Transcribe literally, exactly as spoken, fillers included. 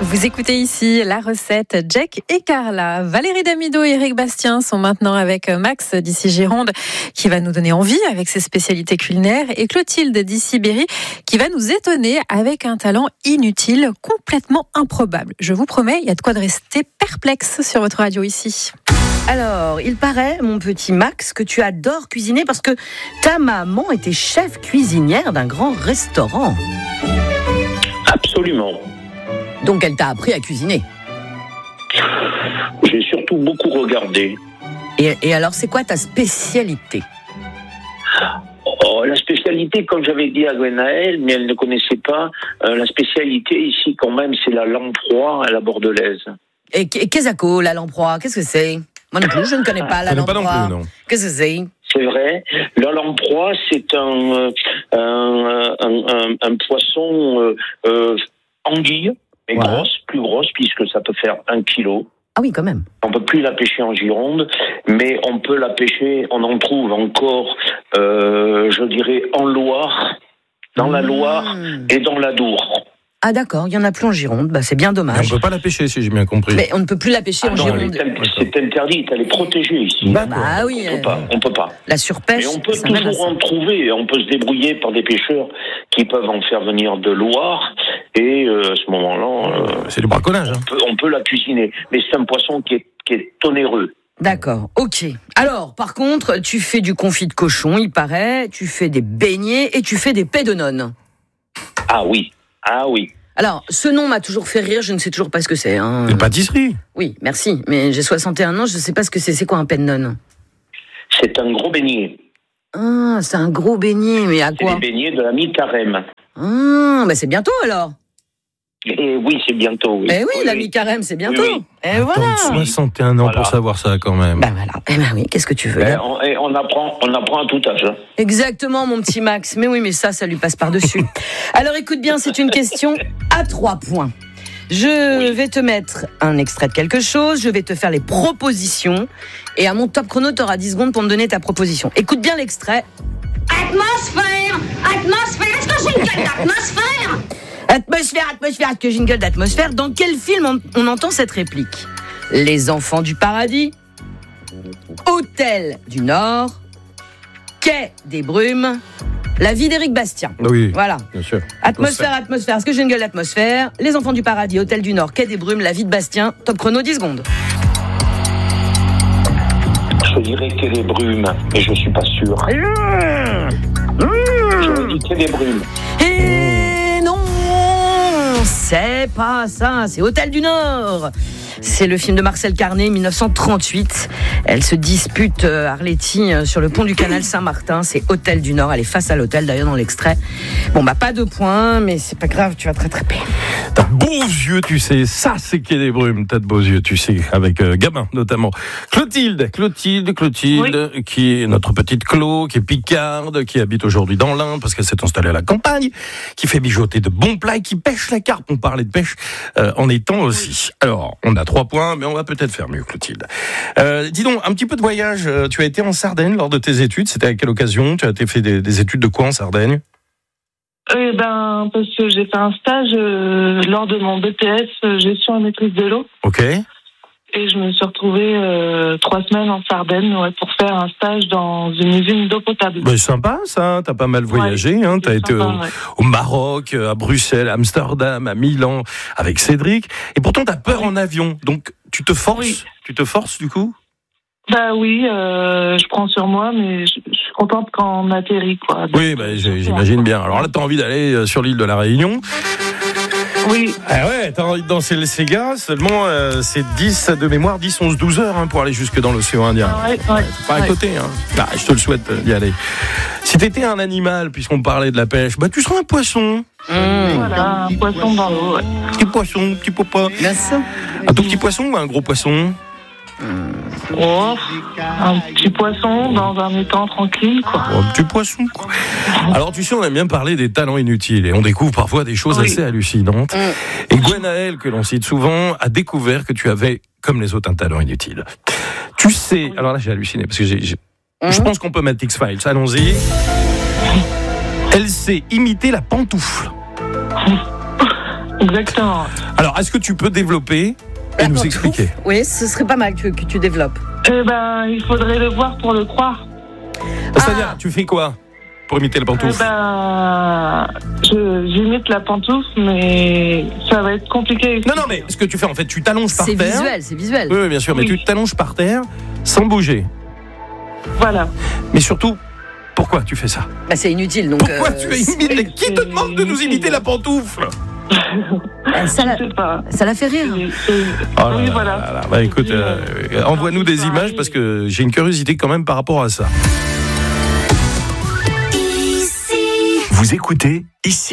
Vous écoutez ici la recette Jack et Carla. Valérie Damido et Éric Bastien sont maintenant avec Max d'ici Gironde qui va nous donner envie avec ses spécialités culinaires et Clotilde d'ici Berry qui va nous étonner avec un talent inutile, complètement improbable. Je vous promets, il y a de quoi de rester perplexe sur votre radio ici. Alors, il paraît, mon petit Max, que tu adores cuisiner parce que ta maman était chef cuisinière d'un grand restaurant. Absolument. Donc elle t'a appris à cuisiner. J'ai surtout beaucoup regardé. Et, et alors, c'est quoi ta spécialité ? Oh, la spécialité, comme j'avais dit à Gwenaëlle, mais elle ne connaissait pas, euh, la spécialité ici quand même, c'est la lamproie à la bordelaise. Et qu'est-ce que la lamproie ? Qu'est-ce que c'est ? Moi non plus, je ne connais pas la lamproie. Pas non plus, non. Qu'est-ce que c'est ? C'est vrai. La lamproie, c'est un, euh, un, un, un, un poisson euh, euh, anguille, mais ouais. grosse, plus grosse, puisque ça peut faire un kilo. Ah oui, quand même. On peut plus la pêcher en Gironde, mais on peut la pêcher, on en trouve encore, euh, je dirais, en Loire, dans mmh. la Loire et dans l'Adour. Ah d'accord, il y en a plus en Gironde, bah, c'est bien dommage. Mais on ne peut pas la pêcher, si j'ai bien compris. Mais on ne peut plus la pêcher ah en non, Gironde. C'est interdit, elle est protégée ici. Bah, bah oui. On peut pas, on peut pas. La surpêche. Mais on peut toujours en trouver, on peut se débrouiller par des pêcheurs qui peuvent en faire venir de Loire, et euh, à ce moment-là... Euh, c'est du braconnage. Hein. On, peut, on peut la cuisiner, mais c'est un poisson qui est, qui est onéreux. D'accord, ok. Alors, par contre, tu fais du confit de cochon, il paraît, tu fais des beignets et tu fais des pets de nonne. Ah oui. Ah oui. Alors, ce nom m'a toujours fait rire, je ne sais toujours pas ce que c'est. Hein. Une pâtisserie. Oui, merci, mais j'ai soixante et un ans, je ne sais pas ce que c'est. C'est quoi un pet de nonne ? C'est un gros beignet. Ah, c'est un gros beignet, mais à quoi ? C'est des beignets de la mi-carême. Ah, bah c'est bientôt alors. Et oui, c'est bientôt, oui. Eh oui, oui la oui. mi-carême, c'est bientôt. Oui, oui. Et voilà. Attends, soixante et un ans voilà. pour savoir ça, quand même. Ben voilà. Eh ben oui, qu'est-ce que tu veux ben, on, et on apprend, on apprend à tout âge. Exactement, mon petit Max. Mais oui, mais ça, ça lui passe par-dessus. Alors écoute bien, c'est une question à trois points. Je oui. vais te mettre un extrait de quelque chose, je vais te faire les propositions, et à mon top chrono, tu auras dix secondes pour me donner ta proposition. Écoute bien l'extrait. Atmosphère, atmosphère, est-ce que j'ai une gueule d'atmosphère ? Atmosphère, atmosphère, est-ce que j'ai une gueule d'atmosphère ? Dans quel film on, on entend cette réplique ? Les Enfants du Paradis, Hôtel du Nord, Quai des Brumes, La vie d'Éric Bastien. Oui, voilà. Bien sûr. Atmosphère, atmosphère, est-ce que j'ai une gueule d'atmosphère ? Les Enfants du Paradis, Hôtel du Nord, Quai des Brumes, La vie de Bastien. Top chrono, dix secondes. Je dirais Quai des Brumes, mais je suis pas sûr. Mmh. Je dis Quai des Brumes. Et non, c'est pas ça, c'est Hôtel du Nord. C'est le film de Marcel Carné, dix-neuf cent trente-huit. Elle se dispute, euh, Arletty, euh, sur le pont du canal Saint-Martin. C'est Hôtel du Nord. Elle est face à l'hôtel, d'ailleurs, dans l'extrait. Bon, bah, pas de points, mais c'est pas grave, tu vas te rattraper. T'as de beaux yeux, tu sais. Ça, c'est Quai des Brumes. T'as de beaux yeux, tu sais. Avec euh, Gabin, notamment. Clotilde, Clotilde, Clotilde, oui. qui est notre petite Clo, qui est picarde, qui habite aujourd'hui dans l'Ain, parce qu'elle s'est installée à la campagne, qui fait mijoter de bons plats et qui pêche la carpe. On parlait de pêche euh, en étant aussi. Alors, on a trois points, mais on va peut-être faire mieux, Clotilde. Euh, dis donc, un petit peu de voyage. Tu as été en Sardaigne lors de tes études. C'était à quelle occasion ? Tu as fait des, des études de quoi en Sardaigne ? Eh ben, parce que j'ai fait un stage euh, lors de mon B T S euh, gestion et maîtrise de l'eau. Ok. Et je me suis retrouvée euh, trois semaines en Sardaigne ouais, pour faire un stage dans une usine d'eau potable. Bah, sympa ça, t'as pas mal voyagé, ouais, hein. T'as été sympa, au, ouais. au Maroc, à Bruxelles, à Amsterdam, à Milan, avec Cédric. Et pourtant t'as peur oui. en avion, donc tu te forces, oui. tu te forces du coup ? Bah oui, euh, je prends sur moi, mais je, je suis contente quand on atterrit, quoi. Donc, oui, bah, j'imagine bien. Alors là, t'as envie d'aller sur l'île de la Réunion ? Oui. Ah ouais, t'as envie de danser le Sega, seulement euh, c'est dix de mémoire, dix, onze, douze heures hein, pour aller jusque dans l'océan Indien. Ah ouais, ouais, c'est pas ouais. à côté, hein. Bah, je te le souhaite d'y aller. Si t'étais un animal, puisqu'on parlait de la pêche, bah tu serais un poisson. Mmh. Voilà, un poisson dans l'eau. Ouais. Petit poisson, petit papa. Bien sûr. Un tout petit poisson ou un gros poisson ? Oh, un petit poisson dans un étang tranquille, quoi. Oh, un petit poisson, quoi. Alors, tu sais, on aime bien parler des talents inutiles et on découvre parfois des choses oui. assez hallucinantes. Mm. Et Gwenaëlle, que l'on cite souvent, a découvert que tu avais, comme les autres, un talent inutile. Tu sais, alors là, j'ai halluciné parce que j'ai, j'ai, mm. je pense qu'on peut mettre X-Files. Allons-y. Elle sait imiter la pantoufle. Exactement. Alors, est-ce que tu peux développer et La nous pantoufle, expliquer? Oui, ce serait pas mal que, que tu développes. Eh ben, il faudrait le voir pour le croire. C'est-à-dire, tu fais quoi pour imiter la Eh pantoufle? ben, je, j'imite la pantoufle, mais ça va être compliqué. Non, non, mais ce que tu fais, en fait, tu t'allonges par C'est terre. visuel, c'est visuel. Oui, oui, bien sûr, mais Oui. tu t'allonges par terre sans bouger. Voilà. Mais surtout, pourquoi tu fais ça? Bah, c'est inutile. Donc, Pourquoi euh, tu imites les... Qui te demande de nous imiter la pantoufle? euh, ça, la, Je sais pas. ça la fait rire. C'est- c'est- Oh là oui, là voilà. là là. Bah écoute, euh, envoie-nous des images parce que j'ai une curiosité quand même par rapport à ça. Vous écoutez ici.